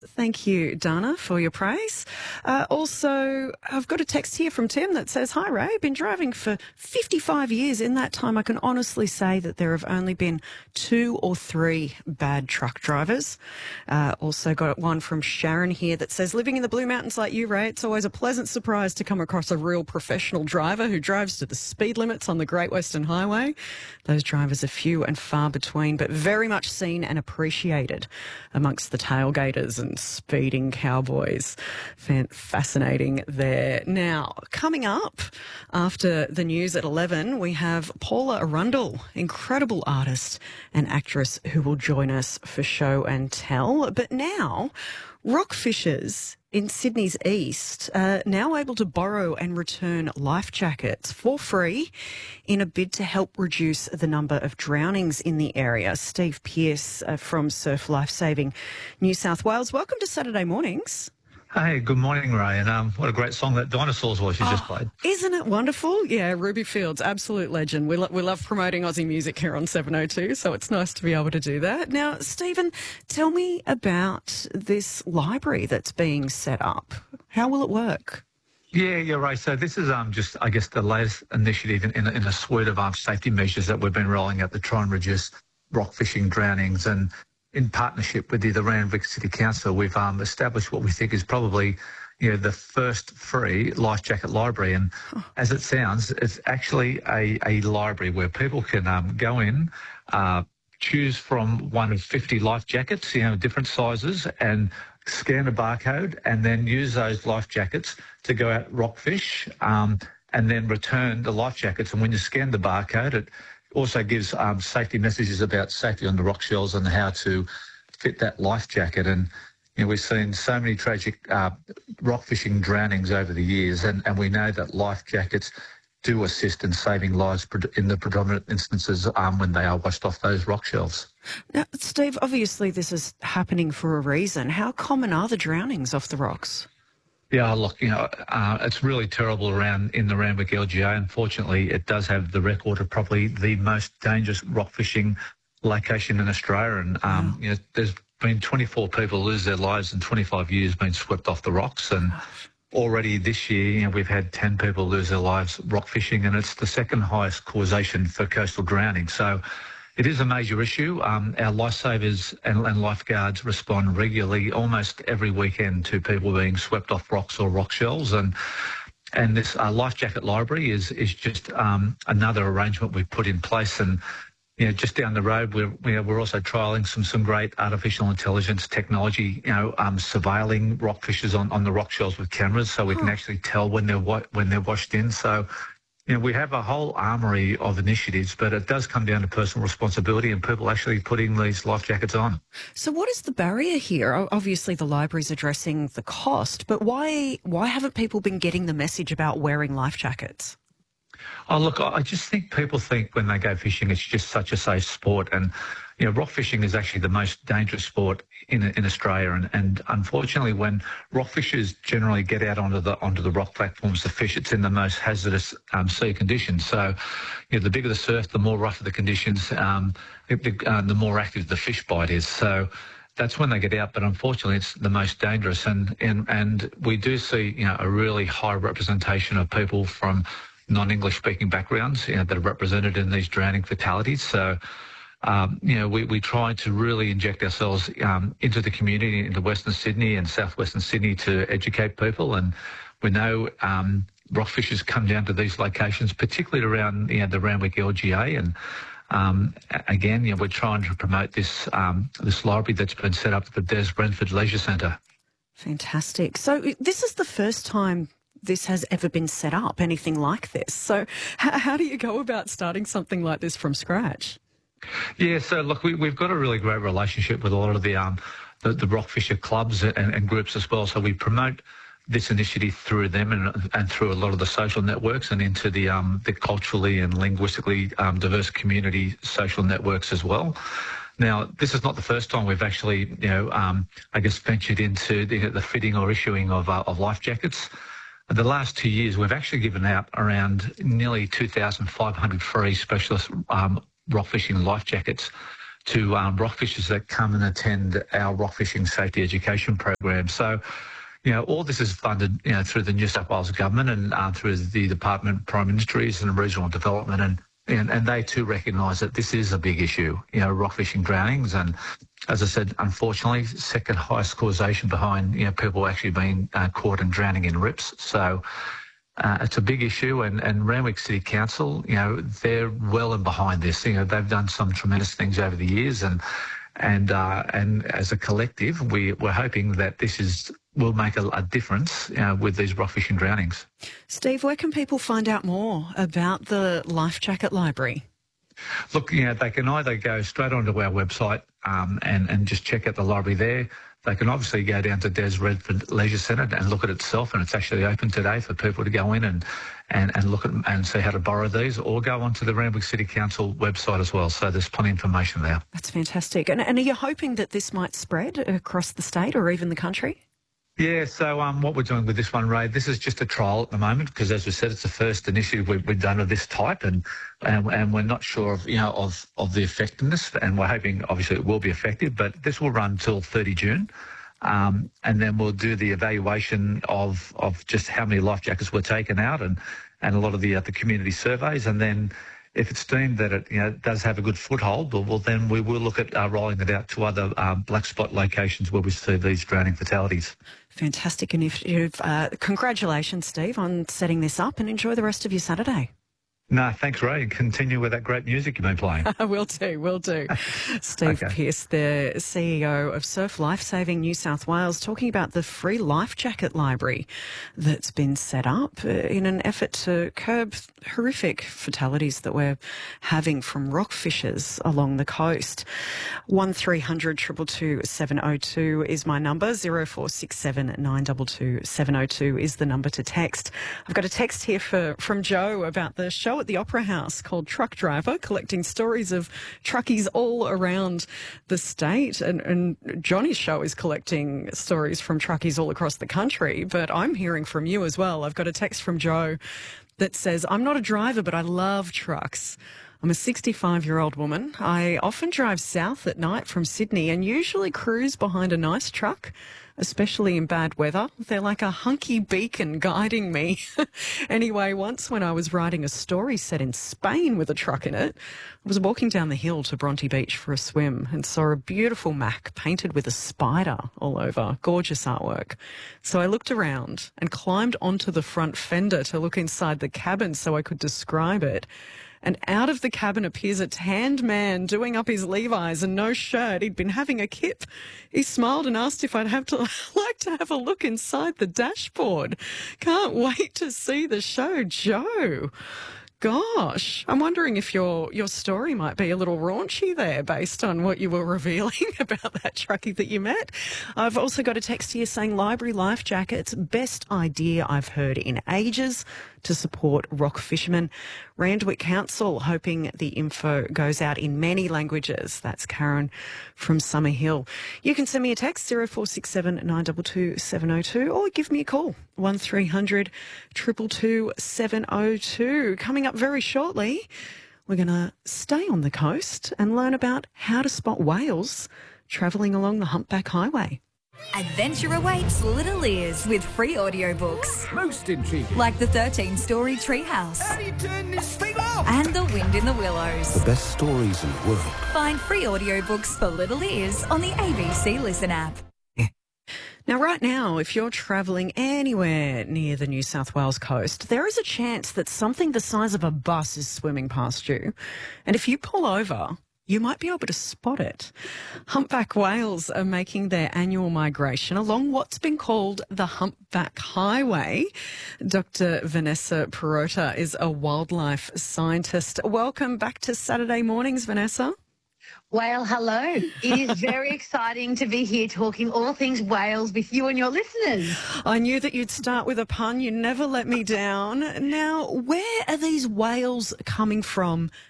Thank you, Dana, for your praise. Also, I've got a text here from Tim that says, "Hi, Ray. Been driving for 55 years. In that time, I can honestly say that there have only been 2 or 3 bad truck drivers." Also got one from Sharon here that says, "Living in the Blue Mountains like you, Ray, it's always a pleasant surprise to come across a real professional driver who drives to the speed limits on the Great Western Highway. Those drivers are few and far between, but very much seen and appreciated amongst the tailgaters and speeding cowboys." Fascinating there. Now, coming up after the news at 11, we have Paula Arundel, incredible artist and actress who will join us for show and tell. But now, rock fishers in Sydney's east are now able to borrow and return life jackets for free in a bid to help reduce the number of drownings in the area. Steve Pearce from Surf Lifesaving New South Wales. Welcome to Saturday Mornings. Hey, good morning, Ray. And what a great song that Dinosaurs was you just played. Isn't it wonderful? Yeah, Ruby Fields, absolute legend. We love promoting Aussie music here on 702, so it's nice to be able to do that. Now, Stephen, tell me about this library that's being set up. How will it work? Yeah, Ray. So this is just, I guess, the latest initiative in a suite of safety measures that we've been rolling out to try and reduce rock fishing drownings. And in partnership with the Randwick City Council, we've established what we think is probably, the first free life jacket library. And as it sounds, it's actually a library where people can go in, choose from one of 50 life jackets, different sizes, and scan a barcode, and then use those life jackets to go out rockfish, and then return the life jackets. And when you scan the barcode, it also gives safety messages about safety on the rock shells and how to fit that life jacket. And we've seen so many tragic rock fishing drownings over the years, and we know that life jackets do assist in saving lives in the predominant instances when they are washed off those rock shelves. Now, Steve, obviously this is happening for a reason. How common are the drownings off the rocks? Yeah, look, it's really terrible around in the Randwick LGA. Unfortunately, it does have the record of probably the most dangerous rock fishing location in Australia. And, there's been 24 people lose their lives in 25 years being swept off the rocks. And already this year, we've had 10 people lose their lives rock fishing, and it's the second highest causation for coastal drowning. So it is a major issue. Our lifesavers and lifeguards respond regularly, almost every weekend, to people being swept off rocks or rock shells. And this life jacket library is just another arrangement we've put in place. And just down the road, we're also trialling some great artificial intelligence technology. Surveilling rock fishers on the rock shells with cameras, so we can actually tell when they're washed in. So we have a whole armoury of initiatives, but it does come down to personal responsibility and people actually putting these life jackets on. So what is the barrier here? Obviously the library's addressing the cost, but why haven't people been getting the message about wearing life jackets? Oh, look, I just think people think when they go fishing it's just such a safe sport. And, rock fishing is actually the most dangerous sport in Australia. And unfortunately, when rock fishers generally get out onto the rock platforms to fish, it's in the most hazardous sea conditions. So, the bigger the surf, the more rougher the conditions, the more active the fish bite is. So that's when they get out, but unfortunately it's the most dangerous. And we do see, a really high representation of people from non-English speaking backgrounds that are represented in these drowning fatalities. So, we try to really inject ourselves into the community, into Western Sydney and southwestern Sydney, to educate people. And we know rock fishers come down to these locations, particularly around the Randwick LGA. And again, we're trying to promote this library that's been set up at the Des Brentford Leisure Centre. Fantastic. So this is the first time this has ever been set up, anything like this. So how do you go about starting something like this from scratch? Yeah, so look, we've got a really great relationship with a lot of the rock fisher clubs and groups as well. So we promote this initiative through them and through a lot of the social networks and into the culturally and linguistically diverse community social networks as well. Now, this is not the first time we've actually, ventured into the fitting or issuing of life jackets. The last 2 years, we've actually given out around nearly 2,500 free specialist rock fishing life jackets rock fishers that come and attend our rock fishing safety education program. So, all this is funded, through the New South Wales government and through the Department of Prime Industries and Regional Development, and they too recognise that this is a big issue, rock fishing drownings, and as I said, unfortunately, second highest causation behind people actually being caught and drowning in rips. So it's a big issue, and Randwick City Council, they're well and behind this. They've done some tremendous things over the years, and as a collective, we're hoping that this will make a difference with these rock fishing drownings. Steve, where can people find out more about the Life Jacket Library? Look, they can either go straight onto our website and just check out the library there. They can obviously go down to Des Redford Leisure Centre and look at it itself, and it's actually open today for people to go in and look at and see how to borrow these, or go onto the Randwick City Council website as well. So there's plenty of information there. That's fantastic. And are you hoping that this might spread across the state or even the country? Yeah, so what we're doing with this one, Ray, this is just a trial at the moment because, as we said, it's the first initiative we've done of this type, and we're not sure of the effectiveness, and we're hoping obviously it will be effective. But this will run till 30 June, and then we'll do the evaluation of just how many life jackets were taken out, and a lot of the community surveys, and then if it's deemed that it does have a good foothold, well then we will look at rolling it out to other black spot locations where we see these drowning fatalities. Fantastic initiative. Congratulations, Steve, on setting this up, and enjoy the rest of your Saturday. No, thanks, Ray. Continue with that great music you've been playing. Will do. Steve Pearce, the CEO of Surf Lifesaving New South Wales, talking about the free life jacket library that's been set up in an effort to curb horrific fatalities that we're having from rock fishers along the coast. 1300 222 702 is my number. 0467 922 702 is the number to text. I've got a text here from Joe about the show at the Opera House called Truck Driver, collecting stories of truckies all around the state. And Johnny's show is collecting stories from truckies all across the country. But I'm hearing from you as well. I've got a text from Joe that says, I'm not a driver, but I love trucks. I'm a 65-year-old woman. I often drive south at night from Sydney and usually cruise behind a nice truck, especially in bad weather. They're like a hunky beacon guiding me. Anyway, once when I was writing a story set in Spain with a truck in it, I was walking down the hill to Bronte Beach for a swim and saw a beautiful Mac painted with a spider all over. Gorgeous artwork. So I looked around and climbed onto the front fender to look inside the cabin so I could describe it. And out of the cabin appears a tanned man doing up his Levi's and no shirt. He'd been having a kip. He smiled and asked if I'd like to have a look inside the dashboard. Can't wait to see the show, Joe. Gosh, I'm wondering if your story might be a little raunchy there based on what you were revealing about that truckie that you met. I've also got a text here saying library life jackets, best idea I've heard in ages to support rock fishermen. Randwick Council hoping the info goes out in many languages. That's Karen from Summerhill. You can send me a text 0467 922 702 or give me a call 1300 222 702. Coming up very shortly, we're going to stay on the coast and learn about how to spot whales travelling along the Humpback Highway. Adventure awaits little ears with free audiobooks. Most intriguing. Like the 13-story Treehouse. How do you turn this thing off? And The Wind in the Willows. The best stories in the world. Find free audiobooks for little ears on the ABC Listen app. Now, right now, if you're travelling anywhere near the New South Wales coast, there is a chance that something the size of a bus is swimming past you. And if you pull over, you might be able to spot it. Humpback whales are making their annual migration along what's been called the Humpback Highway. Dr. Vanessa Perota is a wildlife scientist. Welcome back to Saturday Mornings, Vanessa. Well, hello. It is very exciting to be here talking all things whales with you and your listeners. I knew that you'd start with a pun. You never let me down. Now, where are these whales coming from